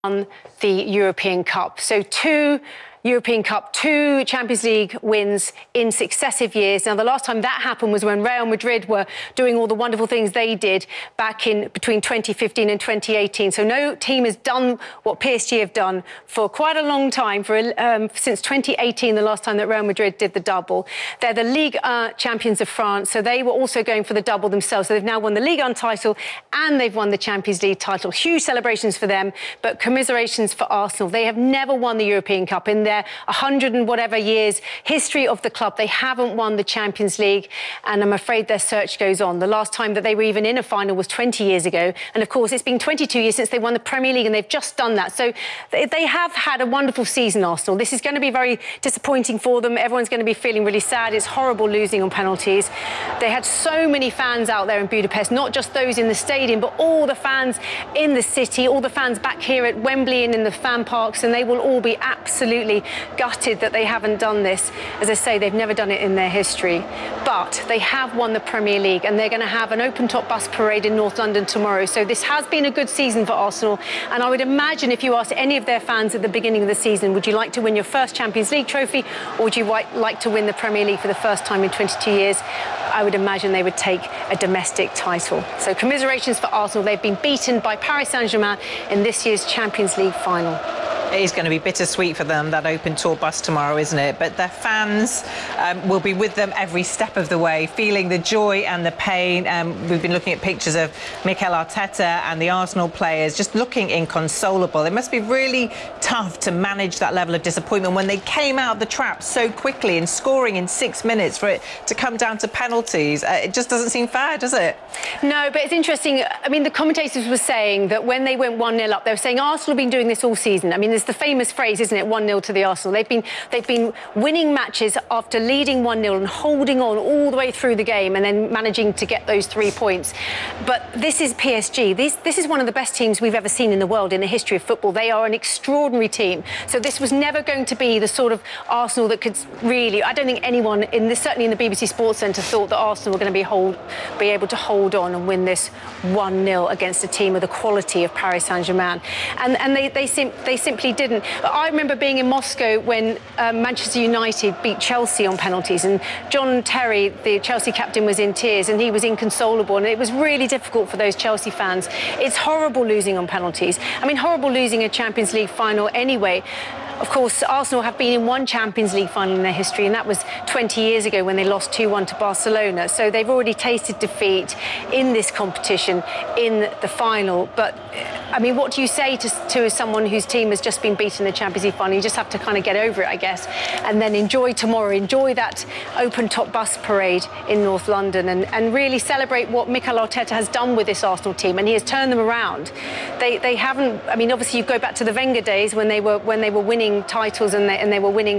won the European Cup. So two European Cup, two Champions League wins in successive years. Now, the last time that happened was when Real Madrid were doing all the wonderful things they did back in between 2015 and 2018. So no team has done what PSG have done for quite a long time, since 2018, the last time that Real Madrid did the double. They're the Ligue 1 champions of France, so they were also going for the double themselves. So they've now won the Ligue 1 title and they've won the Champions League title. Huge celebrations for them, but commiserations for Arsenal. They have never won the European Cup in their 100 and whatever years history of the club. They haven't won the Champions League, and I'm afraid their search goes on. The last time that they were even in a final was 20 years ago, and of course it's been 22 years since they won the Premier League, and they've just done that. So they have had a wonderful season, Arsenal. This is going to be very disappointing for them. Everyone's going to be feeling really sad. It's horrible losing on penalties. They had so many fans out there in Budapest, not just those in the stadium, but all the fans in the city, all the fans back here at Wembley and in the fan parks, and they will all be absolutely gutted that they haven't done this. As I say, they've never done it in their history. But they have won the Premier League, and they're going to have an open-top bus parade in North London tomorrow. So this has been a good season for Arsenal, and I would imagine if you asked any of their fans at the beginning of the season, would you like to win your first Champions League trophy, or would you like to win the Premier League for the first time in 22 years? I would imagine they would take a domestic title. So commiserations for Arsenal. They've been beaten by Paris Saint-Germain in this year's Champions League final. It is going to be bittersweet for them, that open tour bus tomorrow, isn't it? But their fans will be with them every step of the way, feeling the joy and the pain. We've been looking at pictures of Mikel Arteta and the Arsenal players just looking inconsolable. It must be really tough to manage that level of disappointment when they came out of the trap so quickly and scoring in 6 minutes for it to come down to penalties. It just doesn't seem fair, does it? No, but it's interesting. I mean, the commentators were saying that when they went 1-0 up, they were saying Arsenal have been doing this all season. I mean, there's the famous phrase, isn't it, 1-0 to the Arsenal. They've been winning matches after leading 1-0 and holding on all the way through the game and then managing to get those 3 points. But this is PSG. This is one of the best teams we've ever seen in the world in the history of football. They are an extraordinary team. So this was never going to be the sort of Arsenal that could really, I don't think anyone, certainly in the BBC Sports Centre, thought that Arsenal were going to be able to hold on and win this 1-0 against a team of the quality of Paris Saint-Germain. And they simply didn't. But I remember being in Moscow when Manchester United beat Chelsea on penalties, and John Terry, the Chelsea captain, was in tears and he was inconsolable, and it was really difficult for those Chelsea fans. It's horrible losing on penalties. I mean, horrible losing a Champions League final anyway. Of course, Arsenal have been in one Champions League final in their history, and that was 20 years ago when they lost 2-1 to Barcelona. So they've already tasted defeat in this competition, in the final. But, I mean, what do you say to someone whose team has just been beaten in the Champions League final? You just have to kind of get over it, I guess, and then enjoy tomorrow, enjoy that open-top bus parade in North London, and really celebrate what Mikel Arteta has done with this Arsenal team, and he has turned them around. They haven't, I mean, obviously you go back to the Wenger days when they were winning titles and they were winning